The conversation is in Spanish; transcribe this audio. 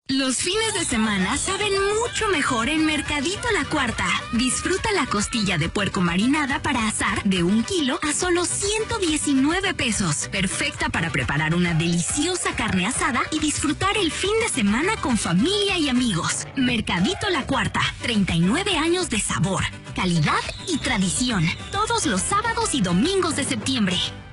Los fines de semana saben mucho mejor en Mercadito La Cuarta. Disfruta la costilla de puerco marinada para asar de 1 kilo a solo 119 pesos. Perfecta para preparar una deliciosa carne asada y disfrutar el fin de semana con familia y amigos. Mercadito La Cuarta, 39 años de sabor, calidad y tradición. Todos los sábados y domingos de septiembre.